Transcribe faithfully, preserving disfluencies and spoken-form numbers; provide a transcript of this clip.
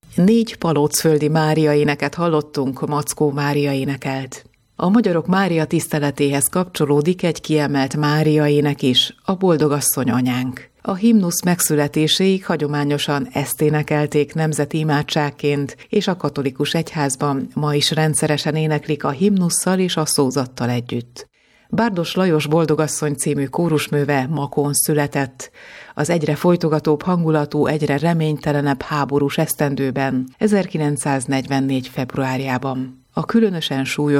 Négy Palócföldi Mária éneket hallottunk, Mackó Mária énekelt. A magyarok Mária tiszteletéhez kapcsolódik egy kiemelt Mária ének is, a Boldogasszony anyánk. A himnusz megszületéséig hagyományosan ezt énekelték nemzeti imádságként, és a katolikus egyházban ma is rendszeresen éneklik a himnusszal és a szózattal együtt. Bárdos Lajos Boldogasszony című kórusműve Makón született, az egyre folytogatóbb hangulatú, egyre reménytelenebb háborús esztendőben, ezerkilencszáznegyvennégy februárjában. A különösen súlyos